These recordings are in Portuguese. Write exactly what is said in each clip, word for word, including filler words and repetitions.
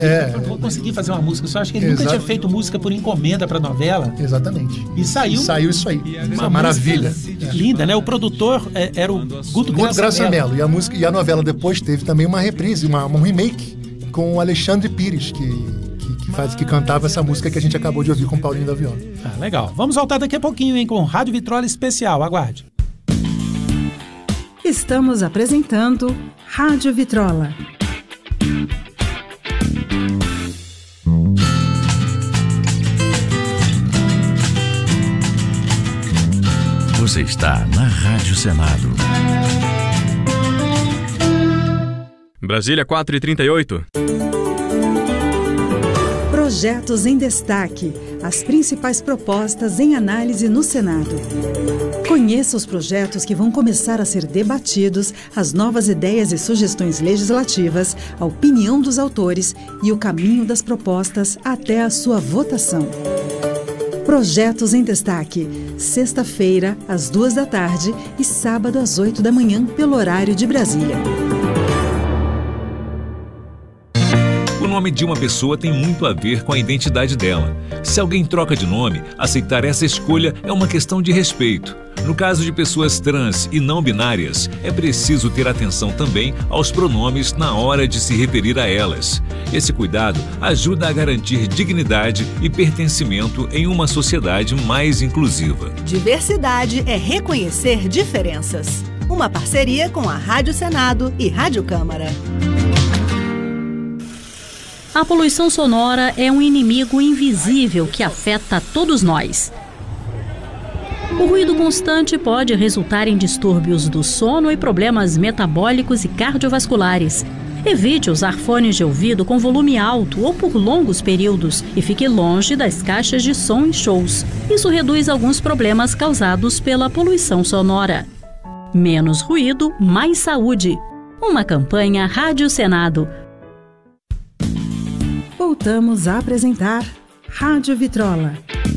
É, Eu vou conseguir fazer uma música. Eu só acho que ele Exato. nunca tinha feito música por encomenda pra novela. Exatamente. E saiu. E saiu isso aí. Uma maravilha. música linda, né? O produtor é, era o Guto, Guto Graça Graça Mello. Mello. E a música e a novela depois teve também uma reprise, uma, um remake com o Alexandre Pires, que, que, que, faz, que cantava essa música que a gente acabou de ouvir com o Paulinho da Viola. Ah, legal. Vamos voltar daqui a pouquinho, hein, com Rádio Vitrola Especial. Aguarde. Estamos apresentando Rádio Vitrola. Você está na Rádio Senado. Brasília quatro e trinta e oito. Projetos em destaque. As principais propostas em análise no Senado. Conheça os projetos que vão começar a ser debatidos, as novas ideias e sugestões legislativas, a opinião dos autores e o caminho das propostas até a sua votação. Projetos em destaque. Sexta-feira, às duas da tarde e sábado às oito da manhã, pelo horário de Brasília. O nome de uma pessoa tem muito a ver com a identidade dela. Se alguém troca de nome, aceitar essa escolha é uma questão de respeito. No caso de pessoas trans e não binárias, é preciso ter atenção também aos pronomes na hora de se referir a elas. Esse cuidado ajuda a garantir dignidade e pertencimento em uma sociedade mais inclusiva. Diversidade é reconhecer diferenças. Uma parceria com a Rádio Senado e Rádio Câmara. A poluição sonora é um inimigo invisível que afeta todos nós. O ruído constante pode resultar em distúrbios do sono e problemas metabólicos e cardiovasculares. Evite usar fones de ouvido com volume alto ou por longos períodos e fique longe das caixas de som em shows. Isso reduz alguns problemas causados pela poluição sonora. Menos ruído, mais saúde. Uma campanha Rádio Senado. Voltamos a apresentar Rádio Vitrola.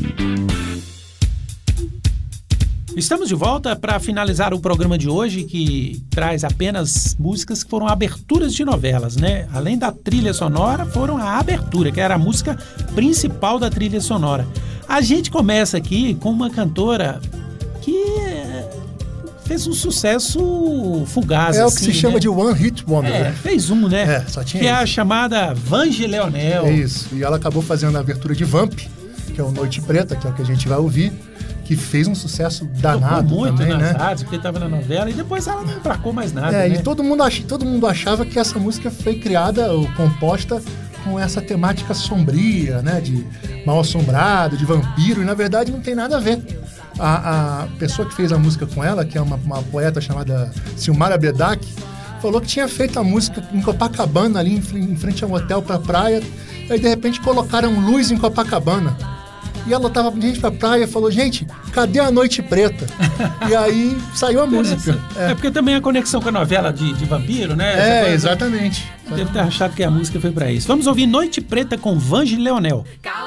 Estamos de volta para finalizar o programa de hoje, que traz apenas músicas que foram aberturas de novelas, né? Além da trilha sonora, foram a abertura, que era a música principal da trilha sonora. A gente começa aqui com uma cantora que fez um sucesso fugaz. É o que assim, se chama né? de One Hit Wonder. É, né? fez um, né? É, só tinha que isso. é a chamada Vange Leonel. É isso. E ela acabou fazendo a abertura de Vamp, que é o Noite Preta, que é o que a gente vai ouvir, que fez um sucesso danado Tocou muito também, nas né? rádios, porque estava na novela, e depois ela não emplacou mais nada, É, né? e todo mundo, ach, todo mundo achava que essa música foi criada ou composta com essa temática sombria, né? De mal-assombrado, de vampiro, e na verdade não tem nada a ver. A, a pessoa que fez a música com ela, que é uma, uma poeta chamada Silmara Bedak, falou que tinha feito a música em Copacabana, ali em, em frente a um hotel pra praia, e aí de repente colocaram luz em Copacabana. E ela tava com gente pra praia e falou, gente, cadê a Noite Preta? E aí saiu a música. É. é porque também a conexão com a novela de, de vampiro, né? É, coisa, exatamente. Deve ter achado que a música foi pra isso. Vamos ouvir Noite Preta com Vange Leonel. Calma.